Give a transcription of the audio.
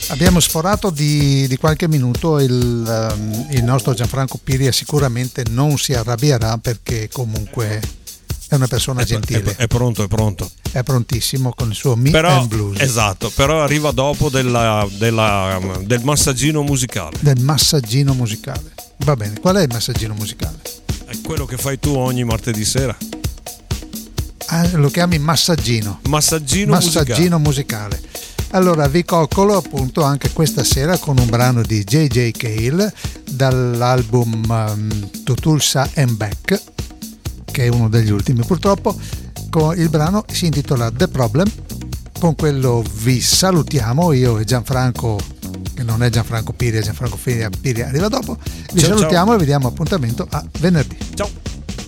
Abbiamo sforato di qualche minuto, il nostro Gianfranco Piria sicuramente non si arrabbierà, perché comunque è una persona gentile. È pronto. È prontissimo con il suo Me and Blues. Esatto, però arriva dopo del massaggino musicale. Del massaggino musicale. Va bene, qual è il massaggino musicale? È quello che fai tu ogni martedì sera. Ah, lo chiami massaggino? Massaggino musicale. Allora vi coccolo appunto anche questa sera con un brano di J.J. Cale dall'album To Tulsa and Back, che è uno degli ultimi purtroppo. Il brano si intitola The Problem. Con quello vi salutiamo, io e Gianfranco, che non è Gianfranco Piria, Gianfranco Piria arriva dopo. Vi salutiamo. Ciao. E vi diamo appuntamento a venerdì. Ciao.